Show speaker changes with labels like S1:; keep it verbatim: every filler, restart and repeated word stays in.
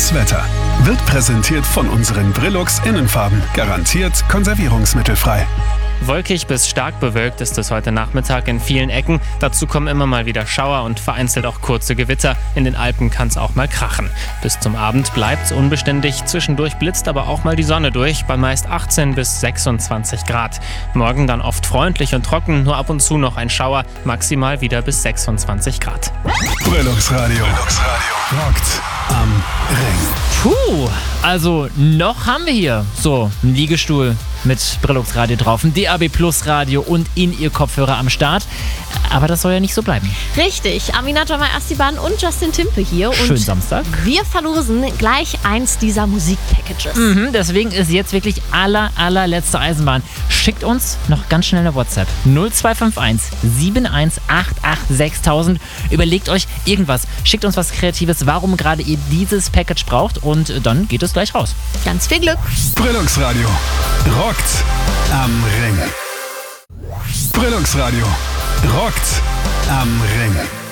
S1: Das Wetter wird präsentiert von unseren Brillux Innenfarben. Garantiert konservierungsmittelfrei.
S2: Wolkig bis stark bewölkt ist es heute Nachmittag in vielen Ecken. Dazu kommen immer mal wieder Schauer und vereinzelt auch kurze Gewitter. In den Alpen kann es auch mal krachen. Bis zum Abend bleibt es unbeständig. Zwischendurch blitzt aber auch mal die Sonne durch, bei meist achtzehn bis sechsundzwanzig Grad. Morgen dann oft freundlich und trocken, nur ab und zu noch ein Schauer, maximal wieder bis sechsundzwanzig Grad.
S1: Brillux Radio. Brillux Radio. Rockt am Ring.
S3: Puh, also noch haben wir hier so einen Liegestuhl mit Brillux Radio drauf, ein D A B Plus Radio und in ihr Kopfhörer am Start. Aber das soll ja nicht so bleiben.
S4: Richtig, Aminata Astiban und Justin Timpe hier.
S3: Schön
S4: und
S3: Samstag.
S4: Wir verlosen gleich eins dieser Musikpackages.
S3: Mhm, deswegen ist jetzt wirklich aller, allerletzte Eisenbahn. Schickt uns noch ganz schnell eine WhatsApp. null zwei fünf eins sieben eins acht acht sechstausend. Überlegt euch irgendwas. Schickt uns was Kreatives, warum gerade ihr dieses Package braucht und dann geht es gleich raus.
S4: Ganz viel Glück.
S1: Brillux Radio. Rockt am Ring. Brillux Radio. Rockt am Ring.